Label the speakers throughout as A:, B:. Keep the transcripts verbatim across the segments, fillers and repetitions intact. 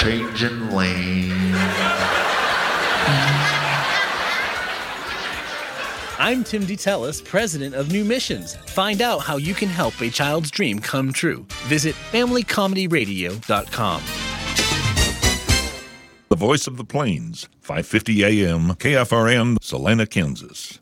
A: changing lanes.
B: I'm Tim DeTellis, president of New Missions. Find out how you can help a child's dream come true. Visit family comedy radio dot com.
C: The Voice of the Plains, five fifty A M, K F R N, Salina, Kansas.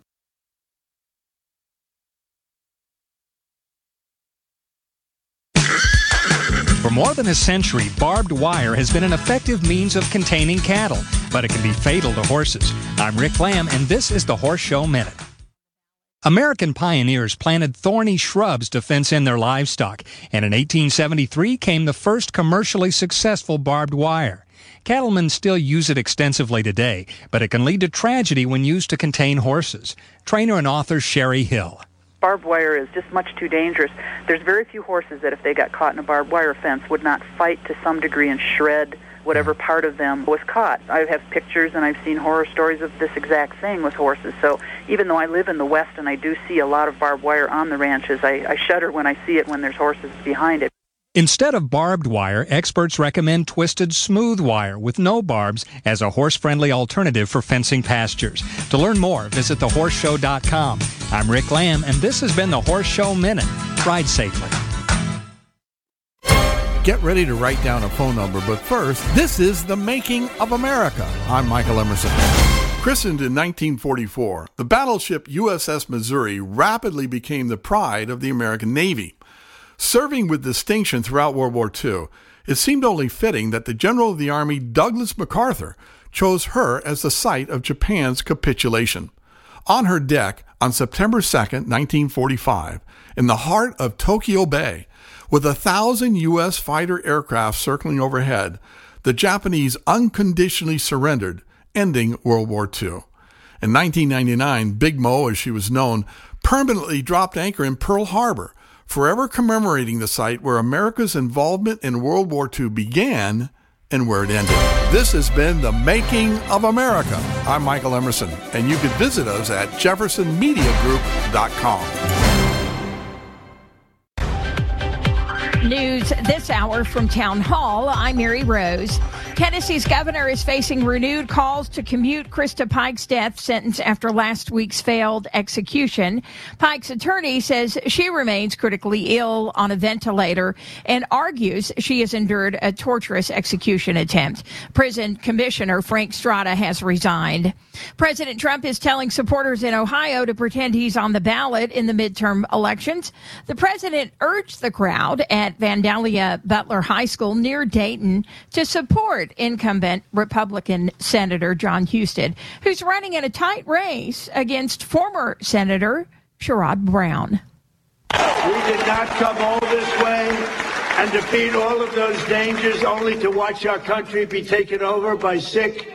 D: For more than a century, barbed wire has been an effective means of containing cattle, but it can be fatal to horses. I'm Rick Lamb, and this is the Horse Show Minute. American pioneers planted thorny shrubs to fence in their livestock, and in eighteen seventy-three came the first commercially successful barbed wire. Cattlemen still use it extensively today, but it can lead to tragedy when used to contain horses. Trainer and author Sherry Hill.
E: Barbed wire is just much too dangerous. There's very few horses that if they got caught in a barbed wire fence would not fight to some degree and shred whatever part of them was caught. I have pictures and I've seen horror stories of this exact thing with horses. So even though I live in the West and I do see a lot of barbed wire on the ranches, I, I shudder when I see it when there's horses behind it.
D: Instead of barbed wire, experts recommend twisted smooth wire with no barbs as a horse-friendly alternative for fencing pastures. To learn more, visit the horse show dot com. I'm Rick Lamb, and this has been the Horse Show Minute. Ride safely.
F: Get ready to write down a phone number, but first, this is The Making of America. I'm Michael Emerson. Christened in nineteen forty-four, the battleship U S S Missouri rapidly became the pride of the American Navy. Serving with distinction throughout World War Two, it seemed only fitting that the General of the Army, Douglas MacArthur, chose her as the site of Japan's capitulation. On her deck, on September second, nineteen forty-five, in the heart of Tokyo Bay, with a thousand U S fighter aircraft circling overhead, the Japanese unconditionally surrendered, ending World War Two. In nineteen ninety-nine, Big Mo, as she was known, permanently dropped anchor in Pearl Harbor, forever commemorating the site where America's involvement in World War Two began and where it ended. This has been The Making of America. I'm Michael Emerson, and you can visit us at jefferson media group dot com.
G: News this hour from Town Hall. I'm Mary Rose. Tennessee's governor is facing renewed calls to commute Krista Pike's death sentence after last week's failed execution. Pike's attorney says she remains critically ill on a ventilator and argues she has endured a torturous execution attempt. Prison Commissioner Frank Strada has resigned. President Trump is telling supporters in Ohio to pretend he's on the ballot in the midterm elections. The president urged the crowd at Vandalia Butler High School near Dayton to support incumbent Republican Senator John Husted, who's running in a tight race against former Senator Sherrod Brown.
H: We did not come all this way and defeat all of those dangers only to watch our country be taken over by sick,